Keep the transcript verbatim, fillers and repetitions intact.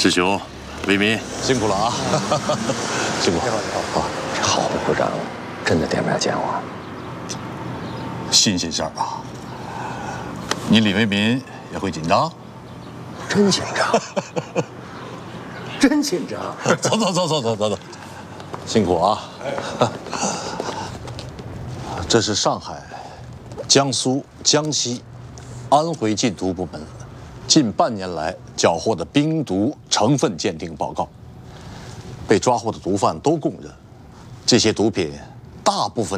志雄、为民辛苦了啊！辛苦。 你好，你好。啊，这郝副部长真的点名见我？ 新鲜事儿啊！你李为民也会紧张？ 真紧张，真紧张。 走走走走走走走，辛苦啊！这是上海、江苏、江西、安徽禁毒部门近半年来缴获的冰毒成分鉴定报告。被抓获的毒贩都供认，这些毒品大部分